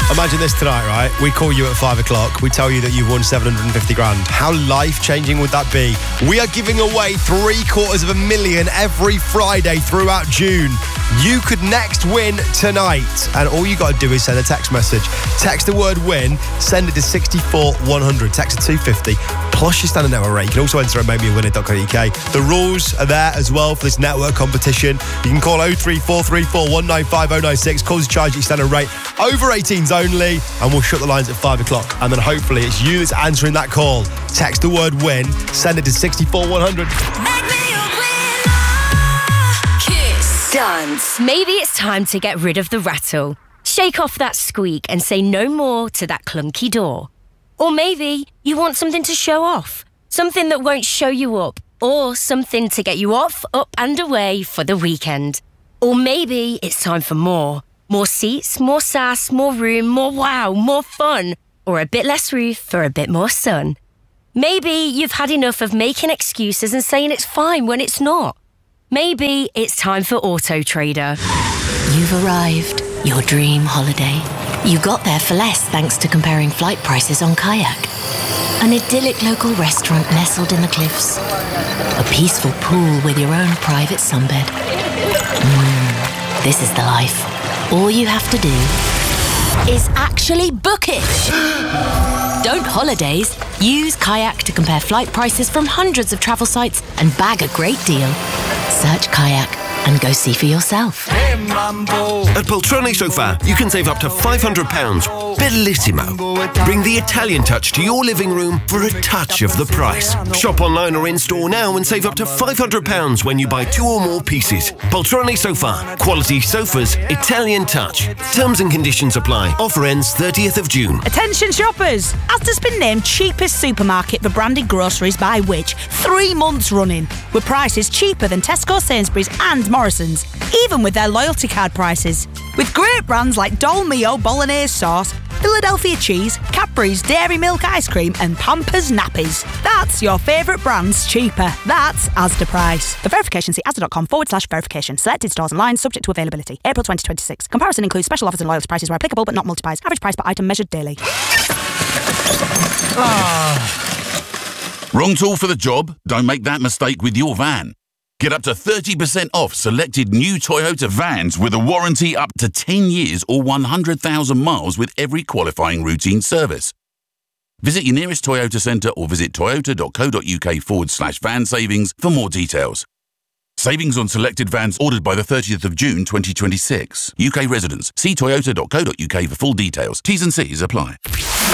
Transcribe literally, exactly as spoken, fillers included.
Imagine this tonight, right? We call you at five o'clock. We tell you that you've won seven hundred fifty grand. How life-changing would that be? We are giving away three quarters of a million every Friday throughout June. You could next win tonight. And all you got to do is send a text message. Text the word win, send it to sixty-four one hundred. Text it two fifty. Plus your standard network rate. You can also enter at make me a winner dot co dot uk. The rules are there as well for this network competition. You can call oh three four three four one nine five oh nine six. Calls charge at your standard rate. Over eighteens only. And we'll shut the lines at five o'clock. And then hopefully it's you that's answering that call. Text the word win. Send it to sixty-four one hundred. Make me a winner. Kiss. Dance. Maybe it's time to get rid of the rattle. Shake off that squeak and say no more to that clunky door. Or maybe you want something to show off. Something that won't show you up. Or something to get you off, up and away for the weekend. Or maybe it's time for more. More seats, more sass, more room, more wow, more fun. Or a bit less roof for a bit more sun. Maybe you've had enough of making excuses and saying it's fine when it's not. Maybe it's time for Auto Trader. You've arrived. Your dream holiday. You got there for less thanks to comparing flight prices on Kayak. An idyllic local restaurant nestled in the cliffs. A peaceful pool with your own private sunbed. Mm, this is the life. All you have to do is actually book it. Don't holidays. Use Kayak to compare flight prices from hundreds of travel sites and bag a great deal. Search Kayak and go see for yourself. At Poltrone Sofa, you can save up to five hundred pounds. Bellissimo. Bring the Italian touch to your living room for a touch of the price. Shop online or in-store now and save up to five hundred pounds when you buy two or more pieces. Poltrone Sofa. Quality sofas, Italian touch. Terms and conditions apply. Offer ends thirtieth of June. Attention shoppers! Asda's been named cheapest supermarket for branded groceries by Which three months running, with prices cheaper than Tesco, Sainsbury's and Morrison's, even with their loyalty card prices. With great brands like Dolmio Bolognese sauce, Philadelphia cheese, Cadbury's Dairy Milk ice cream and Pampers nappies. That's your favourite brands cheaper. That's Asda price. For verification, see asda.com forward slash verification. Selected stores and lines subject to availability. April twenty twenty-six. Comparison includes special offers and loyalty prices where applicable but not multiplies. Average price per item measured daily. Ah. Wrong tool for the job? Don't make that mistake with your van. Get up to thirty percent off selected new Toyota vans with a warranty up to ten years or one hundred thousand miles with every qualifying routine service. Visit your nearest Toyota centre or visit toyota.co.uk forward slash van savings for more details. Savings on selected vans ordered by the thirtieth of June twenty twenty-six. U K residents. See toyota.co.uk for full details. T's and C's apply.